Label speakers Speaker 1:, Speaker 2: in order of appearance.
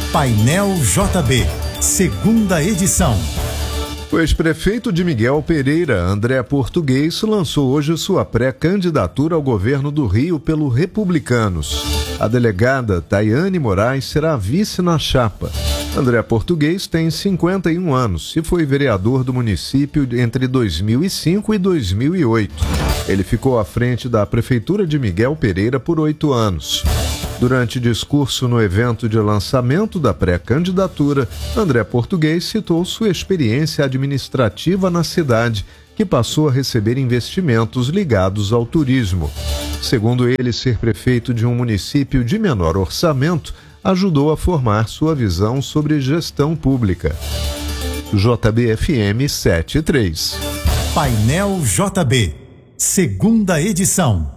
Speaker 1: Painel JB, segunda edição.
Speaker 2: O ex-prefeito de Miguel Pereira, André Português, lançou hoje sua pré-candidatura ao governo do Rio pelo Republicanos. A delegada Tayane Moraes será vice na chapa. André Português tem 51 anos e foi vereador do município entre 2005 e 2008. Ele ficou à frente da prefeitura de Miguel Pereira por 8 anos. Durante discurso no evento de lançamento da pré-candidatura, André Português citou sua experiência administrativa na cidade, que passou a receber investimentos ligados ao turismo. Segundo ele, ser prefeito de um município de menor orçamento ajudou a formar sua visão sobre gestão pública. JBFM 73.
Speaker 1: Painel JB, segunda edição.